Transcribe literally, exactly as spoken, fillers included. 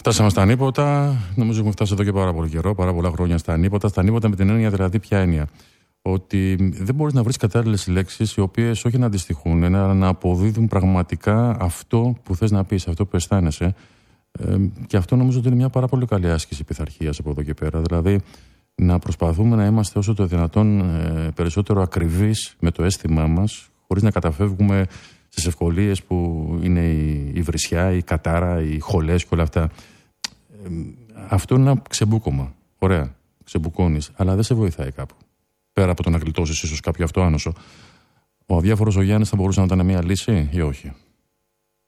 Φτάσαμε στα ανίποτα. Νομίζω έχουμε φτάσει εδώ και πάρα πολύ καιρό, πάρα πολλά χρόνια στα ανίποτα. Στα ανίποτα με την έννοια, δηλαδή, ποια έννοια? Ότι δεν μπορείς να βρεις κατάλληλες λέξεις οι οποίες όχι να αντιστοιχούν, να, να αποδίδουν πραγματικά αυτό που θες να πεις, αυτό που αισθάνεσαι. Ε, και αυτό νομίζω ότι είναι μια πάρα πολύ καλή άσκηση πειθαρχίας από εδώ και πέρα. Δηλαδή, να προσπαθούμε να είμαστε όσο το δυνατόν ε, περισσότερο ακριβείς με το αίσθημά μας, χωρίς να καταφεύγουμε στις ευκολίες που είναι η, η βρισιά, η κατάρα, οι χολές και όλα αυτά. Ε, αυτό είναι ένα ξεμπούκωμα. Ωραία, ξεμπουκώνεις, αλλά δεν σε βοηθάει κάπου. Πέρα από το να γλιτώσεις ίσως κάποιο αυτό άνοσο. Ο αδιάφορος ο Γιάννης θα μπορούσε να ήταν μια λύση ή όχι?